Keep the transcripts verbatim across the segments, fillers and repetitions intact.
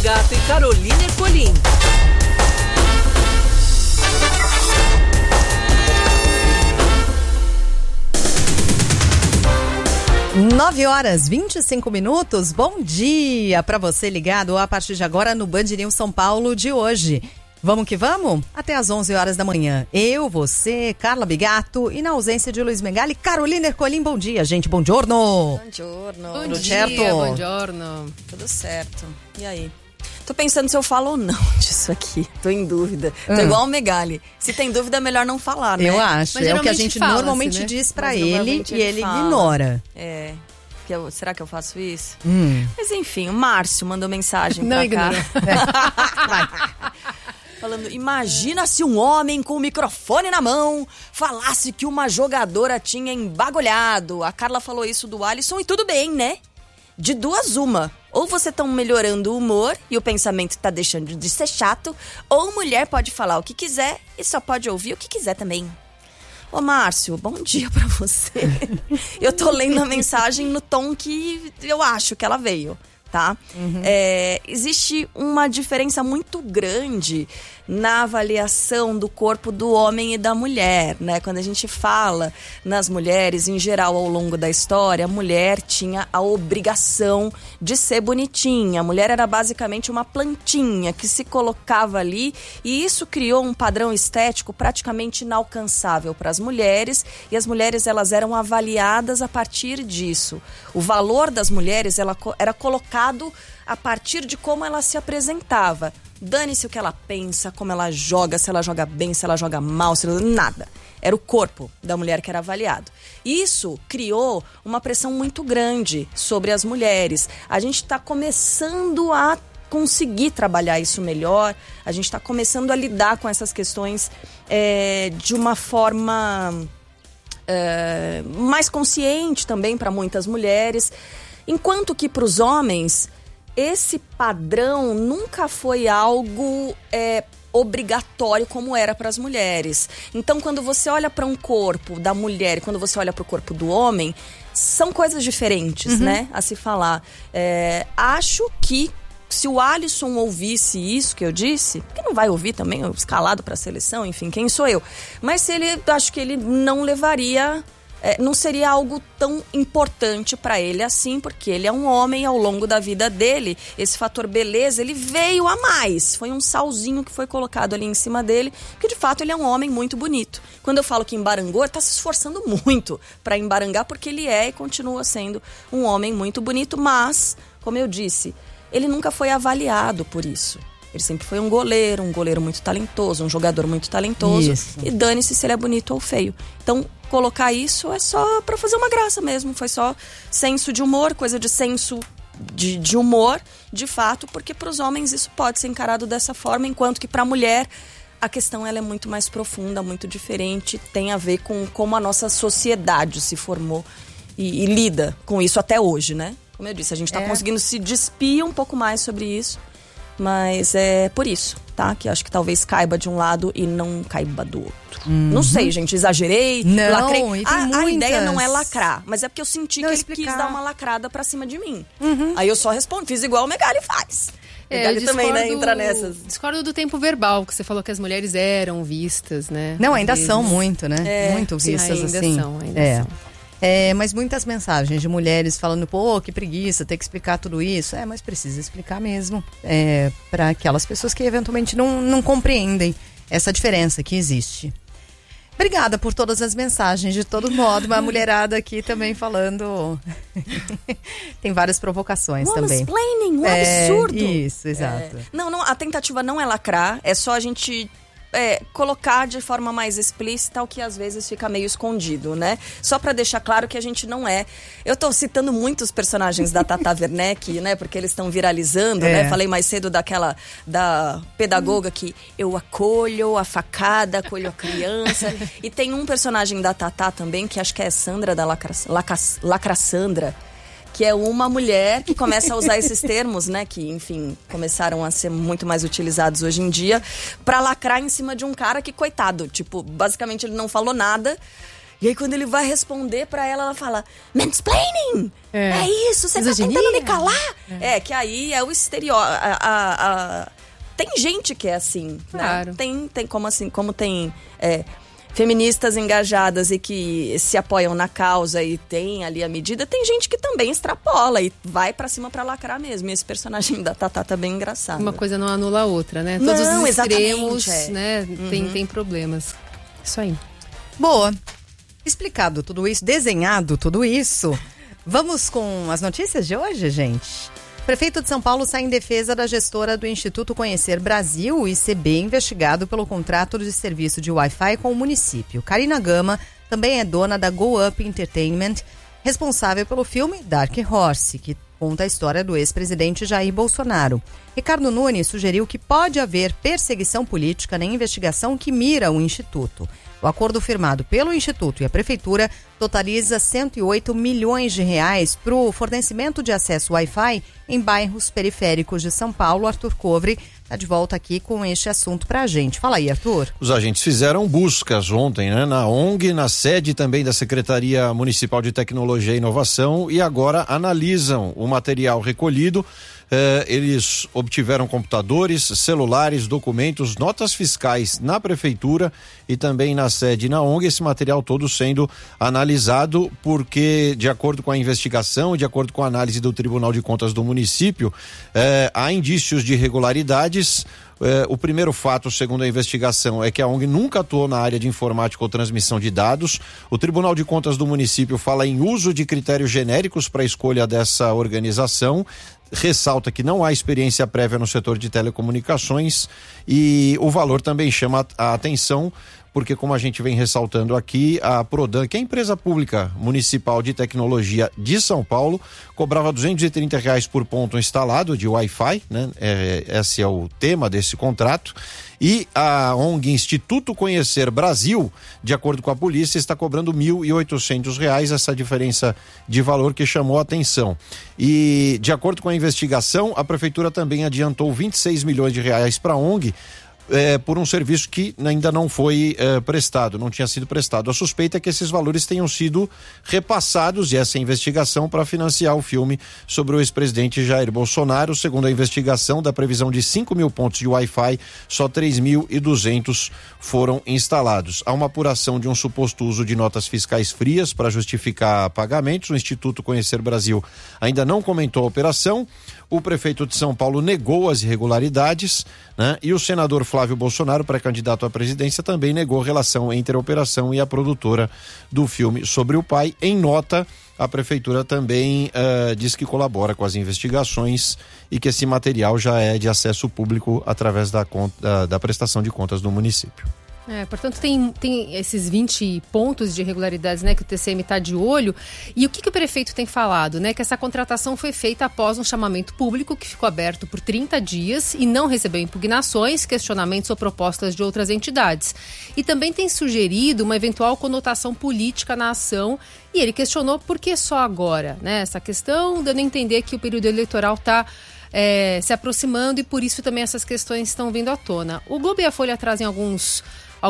Bigato e Carolina Ercolim. nove horas e vinte e cinco minutos, bom dia para você ligado a partir de agora no Band News São Paulo de hoje. Vamos que vamos? Até às onze horas da manhã. Eu, você, Carla Bigato e na ausência de Luiz Megali, Carolina Ercolim, bom dia, gente, bom giorno. Bom giorno. Bom Tudo dia, certo? bom giorno. Tudo certo. E aí? Tô pensando se eu falo ou não disso aqui. Tô em dúvida. Tô Hum. igual o Megali. Se tem dúvida, é melhor não falar, né? Eu acho, Mas é o que a geralmente gente fala-se, normalmente né? diz pra Mas ele normalmente e ele ele fala. ignora. É. Que eu, será que eu faço isso? Hum. Mas enfim, o Márcio mandou mensagem Não pra ignora. cá. Falando, imagina se um homem com o microfone na mão falasse que uma jogadora tinha embagulhado. A Carla falou isso do Alisson e tudo bem, né? De duas uma. Ou você tá melhorando o humor e o pensamento tá deixando de ser chato, ou mulher pode falar o que quiser e só pode ouvir o que quiser também. Ô Márcio, bom dia pra você. Eu tô lendo a mensagem no tom que eu acho que ela veio, tá? Uhum. É, existe uma diferença muito grande na avaliação do corpo do homem e da mulher, né? Quando a gente fala nas mulheres, em geral, ao longo da história, a mulher tinha a obrigação de ser bonitinha. A mulher era basicamente uma plantinha que se colocava ali e isso criou um padrão estético praticamente inalcançável para as mulheres e as mulheres elas eram avaliadas a partir disso. O valor das mulheres ela, era colocado a partir de como ela se apresentava. Dane-se o que ela pensa, como ela joga, se ela joga bem, se ela joga mal, se ela... nada. Era o corpo da mulher que era avaliado. Isso criou uma pressão muito grande sobre as mulheres. A gente está começando a conseguir trabalhar isso melhor, a gente está começando a lidar com essas questões é, de uma forma é, mais consciente também para muitas mulheres, enquanto que para os homens esse padrão nunca foi algo é, obrigatório como era para as mulheres. Então, quando você olha para um corpo da mulher e quando você olha para o corpo do homem, são coisas diferentes, uhum. né? A se falar. É, acho que se o Alisson ouvisse isso que eu disse, que não vai ouvir também, escalado para a seleção, enfim, quem sou eu? Mas se ele, acho que ele não levaria... É, não seria algo tão importante para ele assim, porque ele é um homem ao longo da vida dele, esse fator beleza, ele veio a mais, foi um salzinho que foi colocado ali em cima dele, porque de fato ele é um homem muito bonito. Quando eu falo que embarangou, ele tá se esforçando muito para embarangar, porque ele é e continua sendo um homem muito bonito, mas, como eu disse, ele nunca foi avaliado por isso. Ele sempre foi um goleiro, um goleiro muito talentoso, um jogador muito talentoso. Isso. E dane-se se ele é bonito ou feio. Então, colocar isso é só pra fazer uma graça mesmo. Foi só senso de humor, coisa de senso de, de humor, de fato, porque pros homens isso pode ser encarado dessa forma, enquanto que pra mulher a questão ela é muito mais profunda, muito diferente, tem a ver com como a nossa sociedade se formou e, e lida com isso até hoje, né? Como eu disse, a gente tá é. conseguindo se despir um pouco mais sobre isso. Mas é por isso, tá? Que acho que talvez caiba de um lado e não caiba do outro. Uhum. Não sei, gente, exagerei, não, lacrei. E tem a, a ideia não é muitas. lacrar, mas é porque eu senti não, que explicar. ele quis dar uma lacrada pra cima de mim. Uhum. Aí eu só respondo, fiz igual o Megali faz. O Megali é, também, né, entra nessas. Discordo do tempo verbal, que você falou que as mulheres eram vistas, né? Não, ainda são muito, né? É, muito vistas, ainda assim. São, ainda é. são. É, mas muitas mensagens de mulheres falando, pô, que preguiça, ter que explicar tudo isso. É, mas precisa explicar mesmo, é, para aquelas pessoas que eventualmente não, não compreendem essa diferença que existe. Obrigada por todas as mensagens, de todo modo, uma mulherada aqui também falando. Tem várias provocações um também. Mansplaining, um é, absurdo. Isso, exato. É. Não, não, a tentativa não é lacrar, é só a gente... É, colocar de forma mais explícita o que às vezes fica meio escondido, né? Só pra deixar claro que a gente não é... Eu tô citando muitos personagens da Tata Werneck, né? Porque eles estão viralizando, é. né? Falei mais cedo daquela... Da pedagoga que eu acolho a facada, acolho a criança. E tem um personagem da Tata também, que acho que é Sandra da Lacra, Lacra, Lacrassandra, que é uma mulher que começa a usar esses termos, né, que, enfim, começaram a ser muito mais utilizados hoje em dia, pra lacrar em cima de um cara que, coitado, tipo, basicamente ele não falou nada E aí, quando ele vai responder pra ela, ela fala, mansplaining! É, é isso, você tá Misoginia. tentando me calar? É. é, que aí é o estereótipo. A, a, a... Tem gente que é assim, claro. né? Tem, tem como assim, como tem é, feministas engajadas e que se apoiam na causa e tem ali a medida, tem gente que também extrapola e vai pra cima pra lacrar mesmo. E esse personagem da Tatá tá bem engraçado. Uma coisa não anula a outra, né? Não, Todos os extremos, é. né? Uhum. Tem, tem problemas. Isso aí. Boa. Explicado tudo isso, desenhado tudo isso, vamos com as notícias de hoje, gente? O prefeito de São Paulo sai em defesa da gestora do Instituto Conhecer Brasil, o I C B, investigado pelo contrato de serviço de Wi-Fi com o município. Karina Gama também é dona da Go Up Entertainment, responsável pelo filme Dark Horse, que conta a história do ex-presidente Jair Bolsonaro. Ricardo Nunes sugeriu que pode haver perseguição política na investigação que mira o Instituto. O acordo firmado pelo Instituto e a Prefeitura totaliza cento e oito milhões de reais para o fornecimento de acesso Wi-Fi em bairros periféricos de São Paulo. Arthur Covre está de volta aqui com este assunto para a gente. Fala aí, Arthur. Os agentes fizeram buscas ontem, né, na O N G, na sede também da Secretaria Municipal de Tecnologia e Inovação, e agora analisam o material recolhido. Eh, eles obtiveram computadores, celulares, documentos, notas fiscais na prefeitura e também na sede na O N G, esse material todo sendo analisado porque, de acordo com a investigação, de acordo com a análise do Tribunal de Contas do município, eh, há indícios de irregularidades. Eh, o primeiro fato, segundo a investigação, é que a O N G nunca atuou na área de informática ou transmissão de dados. O Tribunal de Contas do município fala em uso de critérios genéricos para a escolha dessa organização, ressalta que não há experiência prévia no setor de telecomunicações e o valor também chama a atenção porque, como a gente vem ressaltando aqui, a Prodan, que é a empresa pública municipal de tecnologia de São Paulo, cobrava duzentos e trinta reais por ponto instalado de Wi-Fi, né? É, esse é o tema desse contrato. E a O N G Instituto Conhecer Brasil, de acordo com a polícia, está cobrando mil e oitocentos reais, essa diferença de valor que chamou a atenção. E, de acordo com a investigação, a prefeitura também adiantou vinte e seis milhões de reais para a O N G, É, por um serviço que ainda não foi é, prestado, não tinha sido prestado. A suspeita é que esses valores tenham sido repassados, e essa é a investigação, para financiar o filme sobre o ex-presidente Jair Bolsonaro. Segundo a investigação, da previsão de cinco mil pontos de Wi-Fi, só três mil e duzentos foram instalados. Há uma apuração de um suposto uso de notas fiscais frias para justificar pagamentos. O Instituto Conhecer Brasil ainda não comentou a operação. O prefeito de São Paulo negou as irregularidades, né? E o senador Flávio Bolsonaro, pré-candidato à presidência, também negou relação entre a operação e a produtora do filme sobre o pai. Em nota, a prefeitura também uh, diz que colabora com as investigações e que esse material já é de acesso público através da, conta, da, da prestação de contas do município. É, portanto, tem, tem esses vinte pontos de irregularidades, né, que o T C M está de olho. E o que, que o prefeito tem falado? Né, que essa contratação foi feita após um chamamento público que ficou aberto por trinta dias e não recebeu impugnações, questionamentos ou propostas de outras entidades. E também tem sugerido uma eventual conotação política na ação. E ele questionou por que só agora, né? Essa questão dando a entender que o período eleitoral está é, se aproximando e por isso também essas questões estão vindo à tona. O Globo e a Folha trazem alguns...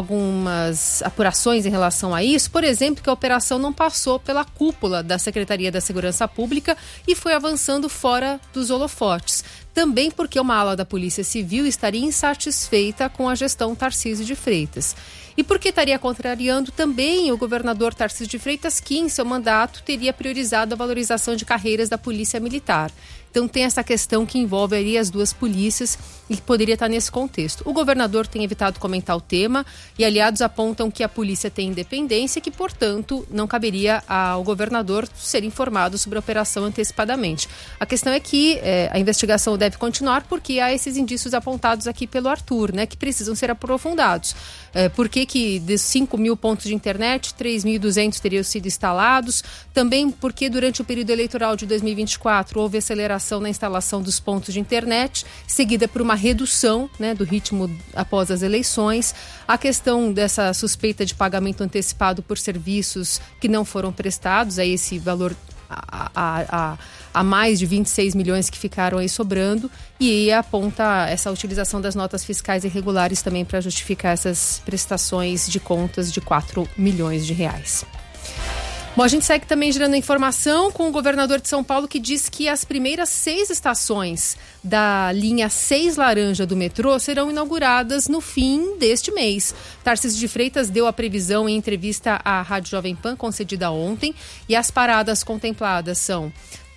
algumas apurações em relação a isso, por exemplo, que a operação não passou pela cúpula da Secretaria da Segurança Pública e foi avançando fora dos holofotes. Também porque uma ala da Polícia Civil estaria insatisfeita com a gestão Tarcísio de Freitas. E porque estaria contrariando também o governador Tarcísio de Freitas, que em seu mandato teria priorizado a valorização de carreiras da Polícia Militar. Então tem essa questão que envolve ali as duas polícias e que poderia estar nesse contexto. O governador tem evitado comentar o tema e aliados apontam que a polícia tem independência e que, portanto, não caberia ao governador ser informado sobre a operação antecipadamente. A questão é que é, a investigação deve continuar porque há esses indícios apontados aqui pelo Arthur, né, que precisam ser aprofundados. É, por que que de cinco mil pontos de internet, três mil e duzentos teriam sido instalados? Também porque durante o período eleitoral de dois mil e vinte e quatro houve aceleração na instalação dos pontos de internet, seguida por uma redução, né, do ritmo após as eleições. A questão dessa suspeita de pagamento antecipado por serviços que não foram prestados, aí esse valor a, a, a, a mais de vinte e seis milhões que ficaram aí sobrando, e aponta essa utilização das notas fiscais irregulares também para justificar essas prestações de contas de quatro milhões de reais. Bom, a gente segue também gerando informação com o governador de São Paulo, que diz que as primeiras seis estações da linha seis laranja do metrô serão inauguradas no fim deste mês. Tarcísio de Freitas deu a previsão em entrevista à Rádio Jovem Pan, concedida ontem, e as paradas contempladas são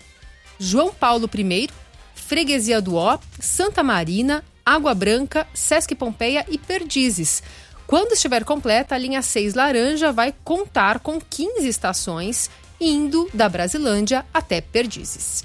João Paulo I, Freguesia do Ó, Santa Marina, Água Branca, Sesc Pompeia e Perdizes. Quando estiver completa, a linha seis laranja vai contar com quinze estações, indo da Brasilândia até Perdizes.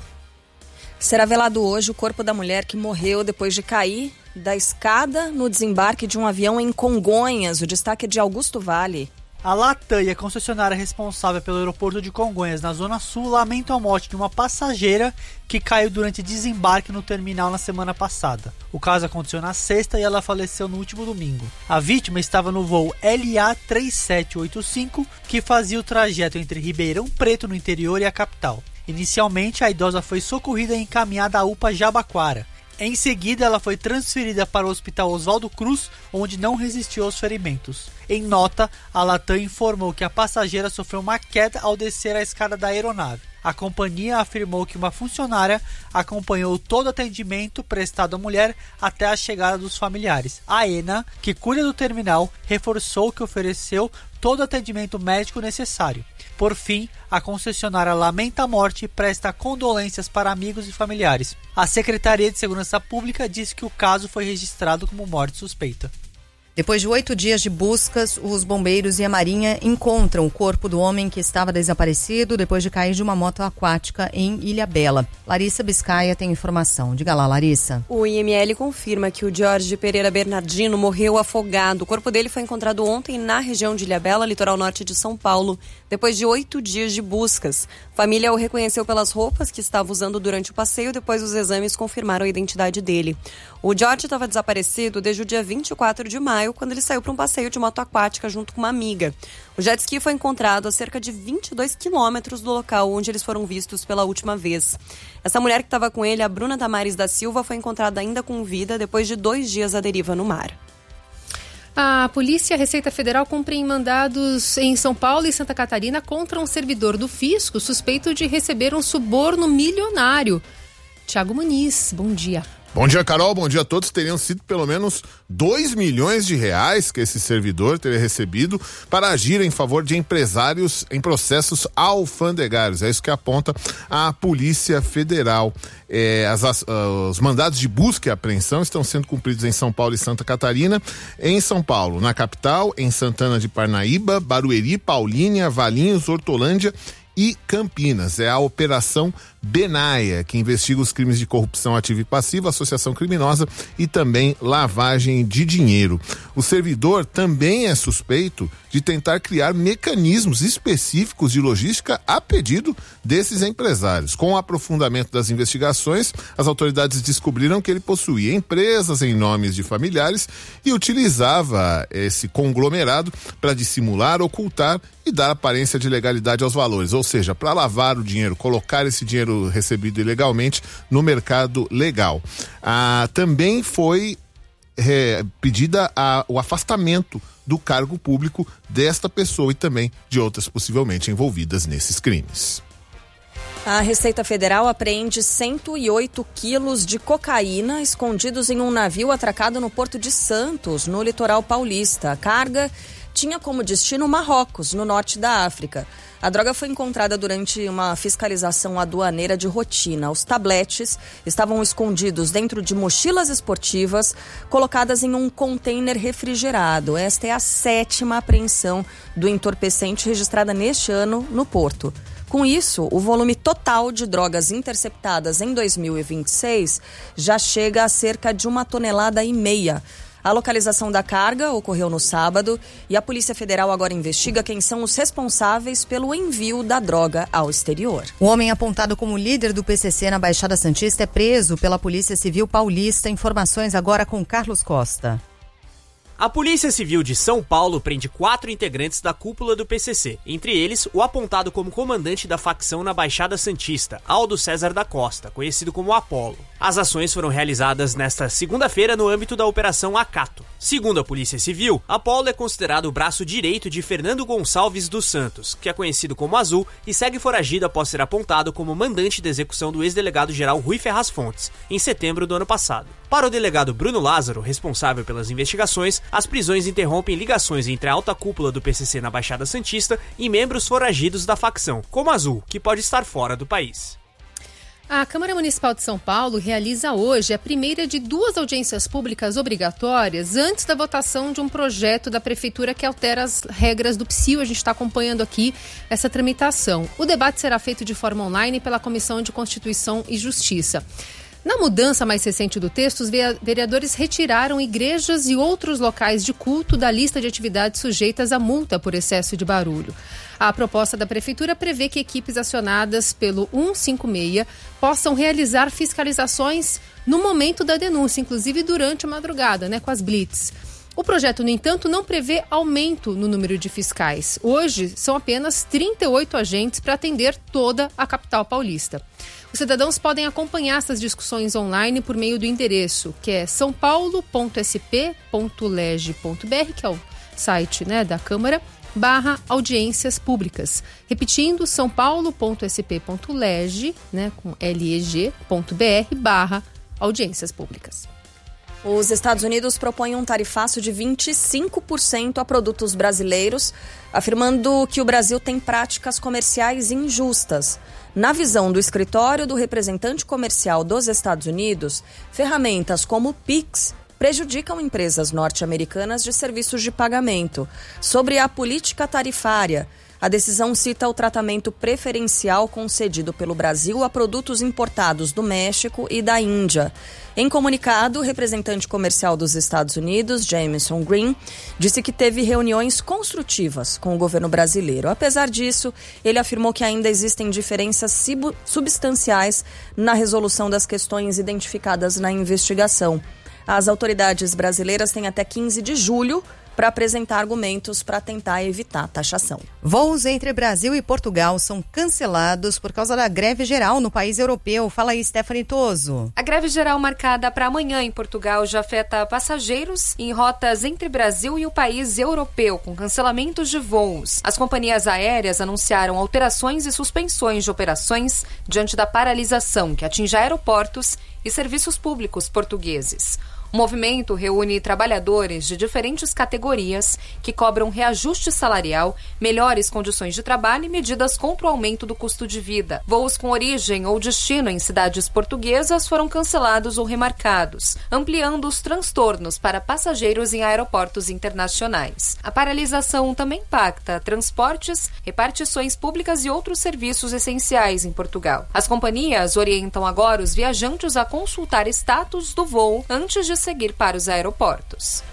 Será velado hoje o corpo da mulher que morreu depois de cair da escada no desembarque de um avião em Congonhas. O destaque é de Augusto Vale. A Latam e a concessionária responsável pelo aeroporto de Congonhas, na Zona Sul, lamentam a morte de uma passageira que caiu durante desembarque no terminal na semana passada. O caso aconteceu na sexta e ela faleceu no último domingo. A vítima estava no voo L A três sete oito cinco, que fazia o trajeto entre Ribeirão Preto, no interior, e a capital. Inicialmente, a idosa foi socorrida e encaminhada à U P A Jabaquara. Em seguida, ela foi transferida para o Hospital Oswaldo Cruz, onde não resistiu aos ferimentos. Em nota, a Latam informou que a passageira sofreu uma queda ao descer a escada da aeronave. A companhia afirmou que uma funcionária acompanhou todo o atendimento prestado à mulher até a chegada dos familiares. A ENA, que cuida do terminal, reforçou que ofereceu todo o atendimento médico necessário. Por fim, a concessionária lamenta a morte e presta condolências para amigos e familiares. A Secretaria de Segurança Pública disse que o caso foi registrado como morte suspeita. Depois de oito dias de buscas, os bombeiros e a Marinha encontram o corpo do homem que estava desaparecido depois de cair de uma moto aquática em Ilhabela. Larissa Biscaia tem informação. Diga lá, Larissa. O I M L confirma que o Jorge Pereira Bernardino morreu afogado. O corpo dele foi encontrado ontem na região de Ilhabela, litoral norte de São Paulo, depois de oito dias de buscas. A família o reconheceu pelas roupas que estava usando durante o passeio, depois os exames confirmaram a identidade dele. O Jorge estava desaparecido desde o dia vinte e quatro de maio, quando ele saiu para um passeio de moto aquática junto com uma amiga. O jet ski foi encontrado a cerca de vinte e dois quilômetros do local onde eles foram vistos pela última vez. Essa mulher que estava com ele, a Bruna Damares da Silva, foi encontrada ainda com vida depois de dois dias à deriva no mar. A Polícia e a Receita Federal cumprem mandados em São Paulo e Santa Catarina contra um servidor do Fisco suspeito de receber um suborno milionário. Tiago Muniz, bom dia. Bom dia, Carol. Bom dia a todos. Teriam sido pelo menos dois milhões de reais que esse servidor teria recebido para agir em favor de empresários em processos alfandegários. É isso que aponta a Polícia Federal. É, as, as, os mandados de busca e apreensão estão sendo cumpridos em São Paulo e Santa Catarina. Em São Paulo, na capital, em Santana de Parnaíba, Barueri, Paulínia, Valinhos, Hortolândia e Campinas. É a Operação Benaia, que investiga os crimes de corrupção ativa e passiva, associação criminosa e também lavagem de dinheiro. O servidor também é suspeito de tentar criar mecanismos específicos de logística a pedido desses empresários. Com o aprofundamento das investigações, as autoridades descobriram que ele possuía empresas em nomes de familiares e utilizava esse conglomerado para dissimular, ocultar e dar aparência de legalidade aos valores, ou seja, para lavar o dinheiro, colocar esse dinheiro recebido ilegalmente no mercado legal. Ah, também foi é, pedida a, o afastamento do cargo público desta pessoa e também de outras possivelmente envolvidas nesses crimes. A Receita Federal apreende cento e oito quilos de cocaína escondidos em um navio atracado no Porto de Santos, no litoral paulista. A carga tinha como destino Marrocos, no norte da África. A droga foi encontrada durante uma fiscalização aduaneira de rotina. Os tabletes estavam escondidos dentro de mochilas esportivas colocadas em um container refrigerado. Esta é a sétima apreensão do entorpecente registrada neste ano no Porto. Com isso, o volume total de drogas interceptadas em dois mil e vinte e seis já chega a cerca de uma tonelada e meia. A localização da carga ocorreu no sábado e a Polícia Federal agora investiga quem são os responsáveis pelo envio da droga ao exterior. O homem apontado como líder do P C C na Baixada Santista é preso pela Polícia Civil Paulista. Informações agora com Carlos Costa. A Polícia Civil de São Paulo prende quatro integrantes da cúpula do P C C, entre eles o apontado como comandante da facção na Baixada Santista, Aldo César da Costa, conhecido como Apolo. As ações foram realizadas nesta segunda-feira no âmbito da Operação Acato. Segundo a Polícia Civil, Apolo é considerado o braço direito de Fernando Gonçalves dos Santos, que é conhecido como Azul e segue foragido após ser apontado como mandante da execução do ex-delegado-geral Rui Ferraz Fontes, em setembro do ano passado. Para o delegado Bruno Lázaro, responsável pelas investigações, as prisões interrompem ligações entre a alta cúpula do P C C na Baixada Santista e membros foragidos da facção, como Azul, que pode estar fora do país. A Câmara Municipal de São Paulo realiza hoje a primeira de duas audiências públicas obrigatórias antes da votação de um projeto da Prefeitura que altera as regras do P S I U. A gente está acompanhando aqui essa tramitação. O debate será feito de forma online pela Comissão de Constituição e Justiça. Na mudança mais recente do texto, os vereadores retiraram igrejas e outros locais de culto da lista de atividades sujeitas a multa por excesso de barulho. A proposta da Prefeitura prevê que equipes acionadas pelo cento e cinquenta e seis possam realizar fiscalizações no momento da denúncia, inclusive durante a madrugada, né, com as blitz. O projeto, no entanto, não prevê aumento no número de fiscais. Hoje, são apenas trinta e oito agentes para atender toda a capital paulista. Os cidadãos podem acompanhar essas discussões online por meio do endereço, que é são paulo ponto s p ponto leg ponto b r, que é o site, né, da Câmara, barra audiências públicas. Repetindo, são paulo ponto s p ponto leg, né, com leg, ponto br, barra audiências públicas. Os Estados Unidos propõem um tarifaço de vinte e cinco por cento a produtos brasileiros, afirmando que o Brasil tem práticas comerciais injustas. Na visão do escritório do representante comercial dos Estados Unidos, ferramentas como o Pix prejudicam empresas norte-americanas de serviços de pagamento. Sobre a política tarifária, a decisão cita o tratamento preferencial concedido pelo Brasil a produtos importados do México e da Índia. Em comunicado, o representante comercial dos Estados Unidos, Jameson Green, disse que teve reuniões construtivas com o governo brasileiro. Apesar disso, ele afirmou que ainda existem diferenças substanciais na resolução das questões identificadas na investigação. As autoridades brasileiras têm até quinze de julho para apresentar argumentos para tentar evitar a taxação. Voos entre Brasil e Portugal são cancelados por causa da greve geral no país europeu. Fala aí, Stephanie Toso. A greve geral marcada para amanhã em Portugal já afeta passageiros em rotas entre Brasil e o país europeu, com cancelamentos de voos. As companhias aéreas anunciaram alterações e suspensões de operações diante da paralisação que atinge aeroportos e serviços públicos portugueses. O movimento reúne trabalhadores de diferentes categorias que cobram reajuste salarial, melhores condições de trabalho e medidas contra o aumento do custo de vida. Voos com origem ou destino em cidades portuguesas foram cancelados ou remarcados, ampliando os transtornos para passageiros em aeroportos internacionais. A paralisação também impacta transportes, repartições públicas e outros serviços essenciais em Portugal. As companhias orientam agora os viajantes a consultar status do voo antes de seguir para os aeroportos.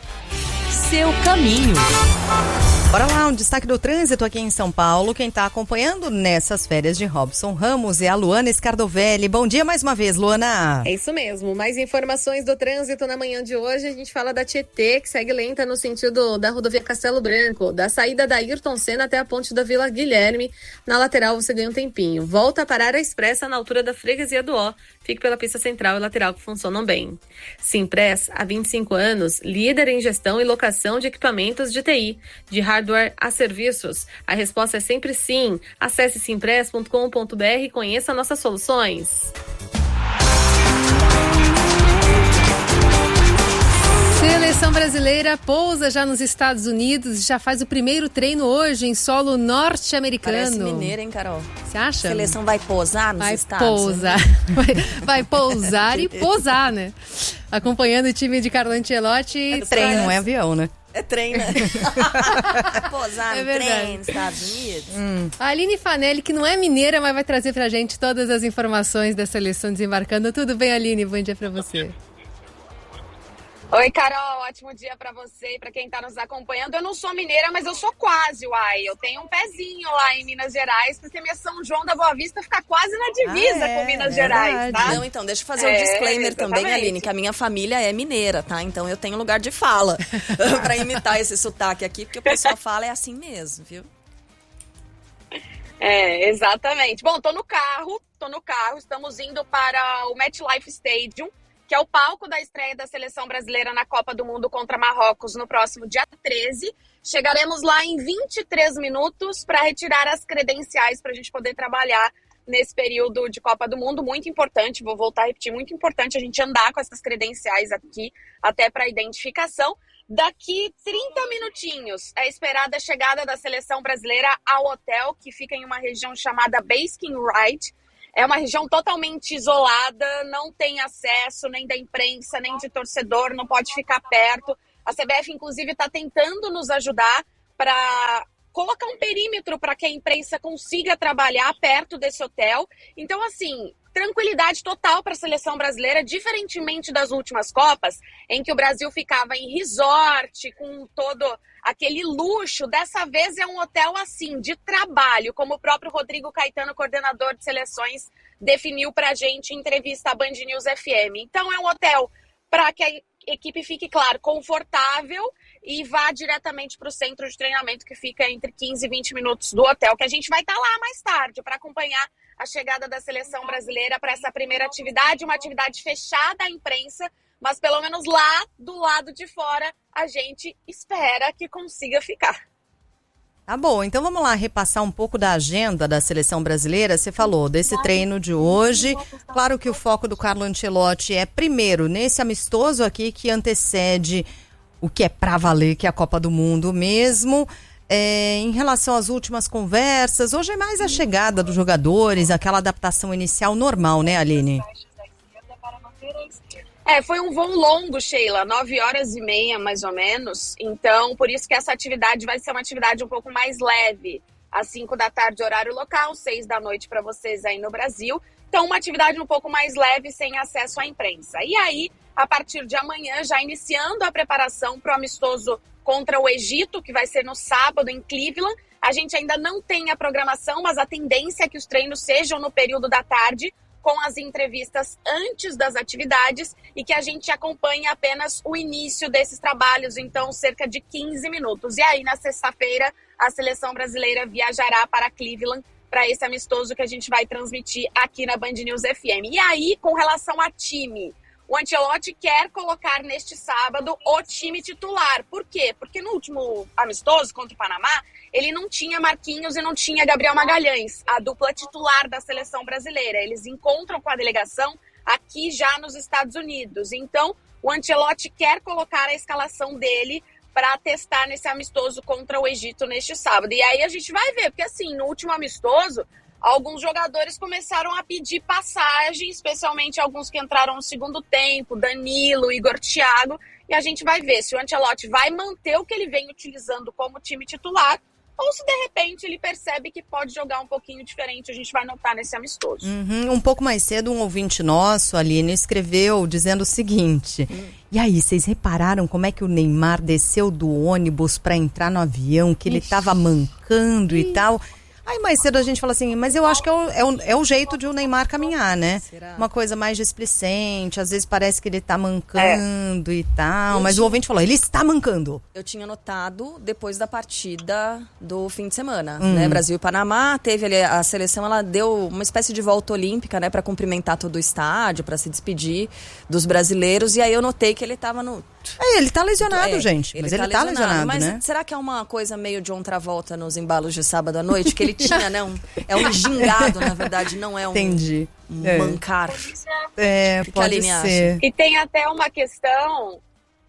Seu caminho. Bora lá, um destaque do trânsito aqui em São Paulo. Quem está acompanhando nessas férias de Robson Ramos é a Luana Scardovelli. Bom dia mais uma vez, Luana. É isso mesmo. Mais informações do trânsito na manhã de hoje. A gente fala da Tietê, que segue lenta no sentido da rodovia Castelo Branco, da saída da Ayrton Senna até a ponte da Vila Guilherme. Na lateral você ganha um tempinho. Volta a parar a expressa na altura da Freguesia do Ó. Fique pela pista central e lateral que funcionam bem. Simpress, há vinte e cinco anos, líder em gestão e locação de equipamentos de T I, de hardware a serviços. A resposta é sempre sim. Acesse simpress ponto com ponto b r e conheça nossas soluções. Seleção brasileira pousa já nos Estados Unidos, já faz o primeiro treino hoje em solo norte-americano. Parece mineira, hein, Carol? Você acha? A seleção vai pousar nos vai Estados pousar. Vai, vai pousar e posar, né? Acompanhando o time de Carlo Ancelotti. É trem, não é avião, né? É trem, né? Posar no é trem nos Estados Unidos. Hum. A Aline Fanelli, que não é mineira, mas vai trazer pra gente todas as informações da seleção desembarcando. Tudo bem, Aline? Bom dia pra você. Oi, Carol, ótimo dia pra você e pra quem tá nos acompanhando. Eu não sou mineira, mas eu sou quase, uai. Eu tenho um pezinho lá em Minas Gerais, porque minha São João da Boa Vista fica quase na divisa ah, é, com Minas é Gerais, tá? Não, então, deixa eu fazer um é, disclaimer exatamente. também, Aline, que a minha família é mineira, tá? Então eu tenho lugar de fala pra imitar esse sotaque aqui, porque o pessoal fala é assim mesmo, viu? É, exatamente. Bom, tô no carro, tô no carro, estamos indo para o MetLife Stadium, que é o palco da estreia da seleção brasileira na Copa do Mundo contra Marrocos no próximo dia treze. Chegaremos lá em vinte e três minutos para retirar as credenciais para a gente poder trabalhar nesse período de Copa do Mundo. Muito importante, vou voltar a repetir, muito importante a gente andar com essas credenciais aqui, até para identificação. Daqui trinta minutinhos é esperada a chegada da seleção brasileira ao hotel, que fica em uma região chamada Basking Ridge. É uma região totalmente isolada, não tem acesso nem da imprensa, nem de torcedor, não pode ficar perto. A C B F, inclusive, está tentando nos ajudar para colocar um perímetro para que a imprensa consiga trabalhar perto desse hotel. Então, assim, tranquilidade total para a seleção brasileira, diferentemente das últimas Copas, em que o Brasil ficava em resort, com todo aquele luxo. Dessa vez é um hotel assim, de trabalho, como o próprio Rodrigo Caetano, coordenador de seleções, definiu pra gente em entrevista à Band News F M. Então é um hotel para que a equipe fique, claro, confortável e vá diretamente para o centro de treinamento, que fica entre quinze e vinte minutos do hotel, que a gente vai estar lá mais tarde para acompanhar a chegada da seleção brasileira para essa primeira atividade, uma atividade fechada à imprensa, mas pelo menos lá, do lado de fora, a gente espera que consiga ficar. Tá bom, então vamos lá repassar um pouco da agenda da seleção brasileira. Você falou desse treino de hoje. Claro que o foco do Carlo Ancelotti é primeiro nesse amistoso aqui que antecede o que é pra valer, que é a Copa do Mundo mesmo. É, em relação às últimas conversas, hoje é mais a chegada dos jogadores, aquela adaptação inicial normal, né, Aline? É, foi um voo longo, Sheila, nove horas e meia mais ou menos, então por isso que essa atividade vai ser uma atividade um pouco mais leve, às cinco da tarde horário local, seis da noite para vocês aí no Brasil, então uma atividade um pouco mais leve, sem acesso à imprensa. E aí, a partir de amanhã, já iniciando a preparação para o amistoso contra o Egito, que vai ser no sábado em Cleveland, a gente ainda não tem a programação, mas a tendência é que os treinos sejam no período da tarde, com as entrevistas antes das atividades e que a gente acompanhe apenas o início desses trabalhos, então cerca de quinze minutos. E aí, na sexta-feira, a seleção brasileira viajará para Cleveland para esse amistoso que a gente vai transmitir aqui na Band News F M. E aí, com relação a time, o Ancelotti quer colocar neste sábado o time titular. Por quê? Porque no último amistoso contra o Panamá, ele não tinha Marquinhos e não tinha Gabriel Magalhães, a dupla titular da seleção brasileira. Eles encontram com a delegação aqui já nos Estados Unidos. Então, o Ancelotti quer colocar a escalação dele para testar nesse amistoso contra o Egito neste sábado. E aí a gente vai ver, porque assim, no último amistoso, alguns jogadores começaram a pedir passagem, especialmente alguns que entraram no segundo tempo, Danilo, Igor Thiago, e a gente vai ver se o Ancelotti vai manter o que ele vem utilizando como time titular, ou se de repente ele percebe que pode jogar um pouquinho diferente, a gente vai notar nesse amistoso. Uhum, um pouco mais cedo, um ouvinte nosso, Aline, escreveu dizendo o seguinte, hum. e aí, vocês repararam como é que o Neymar desceu do ônibus para entrar no avião, que ele estava mancando Ixi. e tal... Aí mais cedo a gente fala assim, mas eu acho que é o, é o, é o jeito de o Neymar caminhar, né? Será? Uma coisa mais displicente, às vezes parece que ele tá mancando é. e tal, eu mas tinha... o ouvinte falou, ele está mancando. Eu tinha notado depois da partida do fim de semana, hum. né? Brasil e Panamá, teve ali, a seleção, ela deu uma espécie de volta olímpica, né? Pra cumprimentar todo o estádio, pra se despedir dos brasileiros, e aí eu notei que ele tava no... É, ele tá lesionado, é, gente, ele mas ele tá, tá lesionado, lesionado mas né? Será que é uma coisa meio John Travolta nos embalos de sábado à noite, que ele tinha, né? Um, é um gingado, na verdade, não é um, Entendi. um é. mancar. É, que pode que ser. E tem até uma questão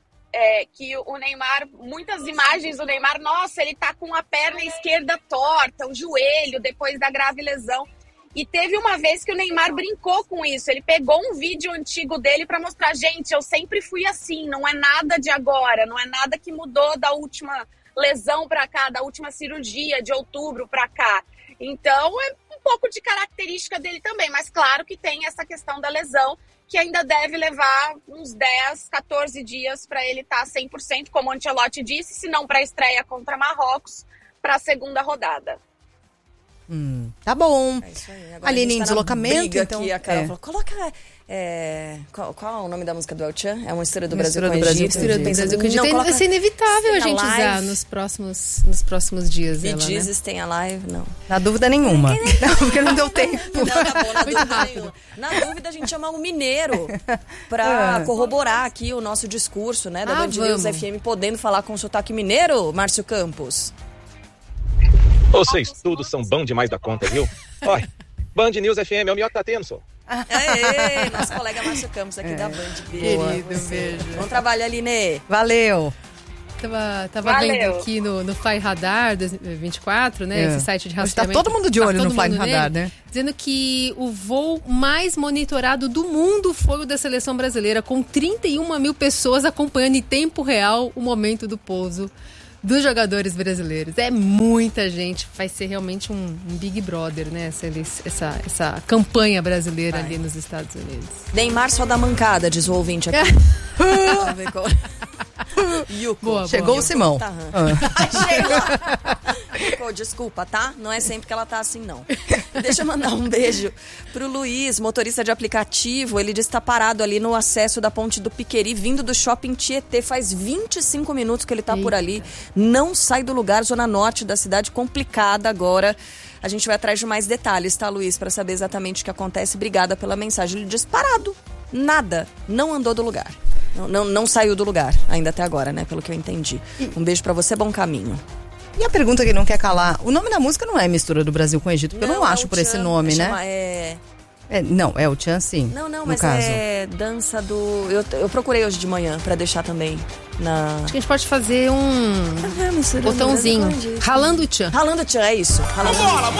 é, que o Neymar, muitas imagens do Neymar, nossa, ele tá com a perna esquerda torta, o joelho, depois da grave lesão. E teve uma vez que o Neymar brincou com isso. Ele pegou um vídeo antigo dele para mostrar, gente, eu sempre fui assim, não é nada de agora, não é nada que mudou da última lesão para cá, da última cirurgia de outubro para cá. Então, é um pouco de característica dele também, mas claro que tem essa questão da lesão, que ainda deve levar uns dez, quatorze dias para ele estar cem por cento, como o Ancelotti disse, se não para a estreia contra Marrocos, para a segunda rodada. Hum, tá bom. É isso aí. Aline em deslocamento, então. Aqui, a Carol é. falou, coloca. É, qual, qual é o nome da música do El Chan? É uma história do Uma Brasil História com do Brasil Egito. com Egito. Pensando, Brasil, não, não, coloca- vai ser inevitável a Tem gente live. usar nos próximos, nos próximos dias Me dela, né? dizes, tem a live? Não. Na dúvida nenhuma. Não, porque não deu tempo. Não, tá bom, na dúvida nenhuma. Na dúvida, a gente chama um mineiro pra Ah. corroborar aqui o nosso discurso, né? Da Ah, Band News vamos. F M, podendo falar com sotaque mineiro, Márcio Campos. Vocês todos são bom demais da conta, viu? Olha, Band News F M é o melhor que tá tendo, só. Aê, nosso colega Márcio Campos aqui da Band. Beijo. Querido, pra você. beijo. Bom trabalho, Aline. Valeu. Tava, tava Valeu. vendo aqui no, no Fly Radar vinte e quatro, né? É. Esse site de Hoje tá rastreamento. todo mundo de olho Tá no todo Fly mundo Radar, nele, né? Dizendo que o voo mais monitorado do mundo foi o da seleção brasileira, com trinta e uma mil pessoas acompanhando em tempo real o momento do pouso dos jogadores brasileiros. É muita gente, vai ser realmente um, um Big Brother, né? Essa, essa, essa campanha brasileira Vai. ali nos Estados Unidos. Neymar só dá mancada, diz o ouvinte aqui. Vamos ver qual- Yuko. Boa, Chegou boa. o Simão. Tá. Ah. Chegou. Yuko, desculpa, tá? Não é sempre que ela tá assim, não. Deixa eu mandar um beijo pro Luiz, motorista de aplicativo. Ele diz que tá parado ali no acesso da Ponte do Piqueri, vindo do Shopping Tietê. Faz vinte e cinco minutos que ele tá por ali. Não sai do lugar, zona norte da cidade, complicada agora. A gente vai atrás de mais detalhes, tá, Luiz? Pra saber exatamente o que acontece. Obrigada pela mensagem. Ele diz parado. Nada. Não andou do lugar. Não, não, não saiu do lugar, ainda até agora, né? Pelo que eu entendi. Um beijo pra você, bom caminho. E a pergunta que não quer calar, o nome da música não é Mistura do Brasil com o Egito, porque eu não é acho o por esse Tchan, nome, é né? chama- é... É, não, é o Tchan, sim. Não, não, no mas caso. é dança do... Eu, eu procurei hoje de manhã pra deixar também na... Acho que a gente pode fazer um Ah, mistura do botãozinho. Brasil com Egito. Ralando o tchan. Ralando o tchan, é isso. Ralando o tchan.